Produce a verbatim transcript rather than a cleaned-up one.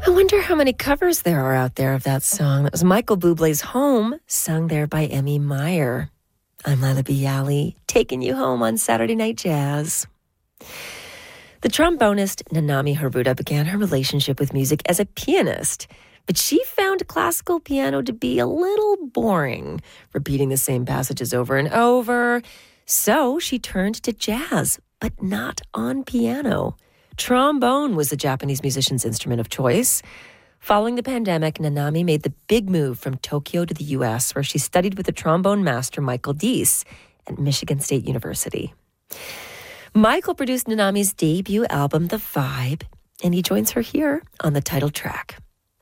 I wonder how many covers there are out there of that song. That was Michael Bublé's Home, sung there by Emmy Meyer. I'm Lila Bialy, taking you home on Saturday Night Jazz. The trombonist Nanami Haruta began her relationship with music as a pianist, but she found classical piano to be a little boring, repeating the same passages over and over. So she turned to jazz, but not on piano. Trombone was the Japanese musician's instrument of choice. Following the pandemic, Nanami made the big move from Tokyo to the U S, where she studied with the trombone master Michael Deese at Michigan State University. Michael produced Nanami's debut album, The Vibe, and he joins her here on the title track.